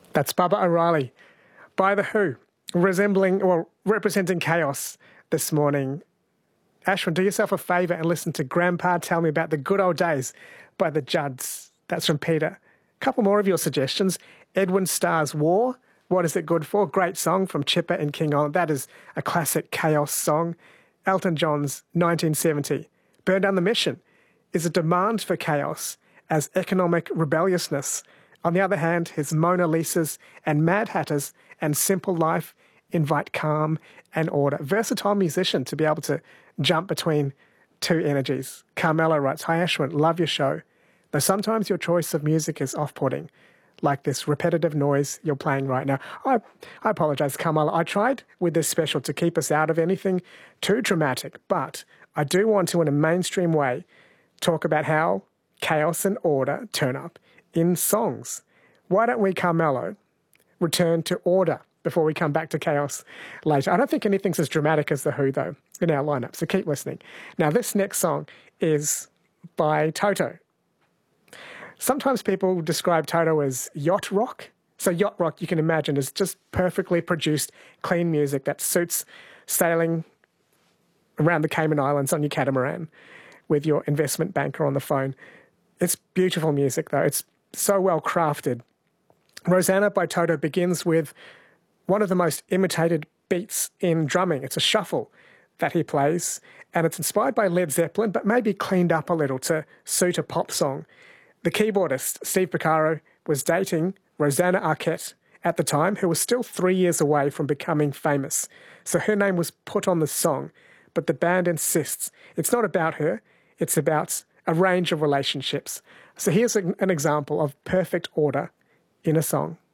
That's Baba O'Reilly by The Who, representing chaos this morning. Ashwin, do yourself a favour and listen to Grandpa Tell Me About the Good Old Days by the Judds. That's from Peter. A couple more of your suggestions. Edwin Starr's War, What Is It Good For? Great song from Chipper and King On. That is a classic chaos song. Elton John's 1970. Burn Down the Mission is a demand for chaos as economic rebelliousness. On the other hand, his Mona Lisas and Mad Hatters and Simple Life invite calm and order. Versatile musician to be able to jump between two energies. Carmelo writes, "Hi Ashwin, love your show. Though sometimes your choice of music is off-putting, like this repetitive noise you're playing right now." I apologise, Carmelo. I tried with this special to keep us out of anything too dramatic, but I do want to, in a mainstream way, talk about how chaos and order turn up in songs. Why don't we, Carmelo, return to order before we come back to chaos later? I don't think anything's as dramatic as The Who, though, in our lineup, so keep listening. Now, this next song is by Toto. Sometimes people describe Toto as yacht rock. So yacht rock, you can imagine, is just perfectly produced, clean music that suits sailing around the Cayman Islands on your catamaran with your investment banker on the phone. It's beautiful music, though. It's so well crafted. Rosanna by Toto begins with one of the most imitated beats in drumming. It's a shuffle that he plays, and it's inspired by Led Zeppelin, but maybe cleaned up a little to suit a pop song. The keyboardist, Steve Porcaro, was dating Rosanna Arquette at the time, who was still 3 years away from becoming famous. So her name was put on the song, but the band insists it's not about her, it's about a range of relationships. So here's an example of perfect order in a song.